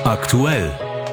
Aktuell.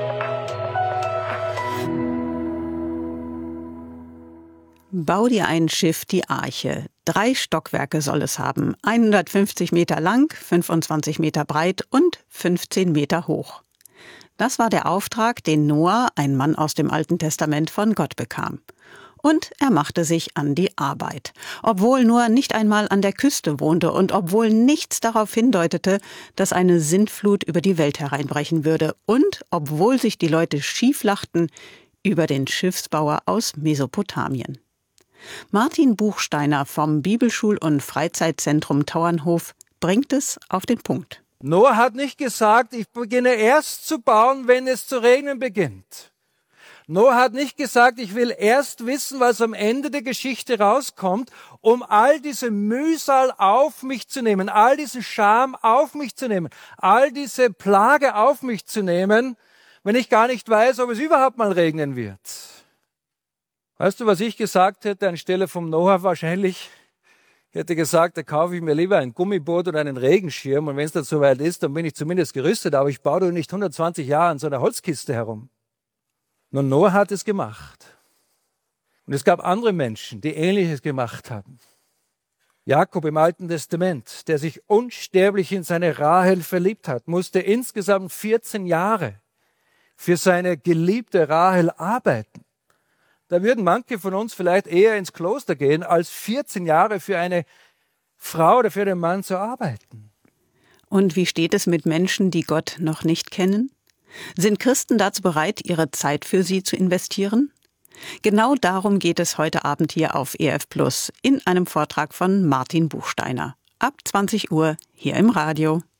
Bau dir ein Schiff, die Arche. 3 Stockwerke soll es haben, 150 Meter lang, 25 Meter breit und 15 Meter hoch. Das war der Auftrag, den Noah, ein Mann aus dem Alten Testament, von Gott bekam. Und er machte sich an die Arbeit. Obwohl Noah nicht einmal an der Küste wohnte und obwohl nichts darauf hindeutete, dass eine Sintflut über die Welt hereinbrechen würde und obwohl sich die Leute schief lachten über den Schiffsbauer aus Mesopotamien. Martin Buchsteiner vom Bibelschul- und Freizeitzentrum Tauernhof bringt es auf den Punkt. Noah hat nicht gesagt, ich beginne erst zu bauen, wenn es zu regnen beginnt. Noah hat nicht gesagt, ich will erst wissen, was am Ende der Geschichte rauskommt, um all diese Mühsal auf mich zu nehmen, all diesen Scham auf mich zu nehmen, all diese Plage auf mich zu nehmen, wenn ich gar nicht weiß, ob es überhaupt mal regnen wird. Weißt du, was ich gesagt hätte anstelle vom Noah wahrscheinlich? Ich hätte gesagt, da kaufe ich mir lieber ein Gummiboot oder einen Regenschirm und wenn es dann soweit ist, dann bin ich zumindest gerüstet, aber ich baue doch nicht 120 Jahre an so einer Holzkiste herum. Nun, Noah hat es gemacht. Und es gab andere Menschen, die Ähnliches gemacht haben. Jakob im Alten Testament, der sich unsterblich in seine Rahel verliebt hat, musste insgesamt 14 Jahre für seine geliebte Rahel arbeiten. Da würden manche von uns vielleicht eher ins Kloster gehen, als 14 Jahre für eine Frau oder für einen Mann zu arbeiten. Und wie steht es mit Menschen, die Gott noch nicht kennen? Sind Christen dazu bereit, ihre Zeit für sie zu investieren? Genau darum geht es heute Abend hier auf ERF Plus in einem Vortrag von Martin Buchsteiner. Ab 20 Uhr hier im Radio.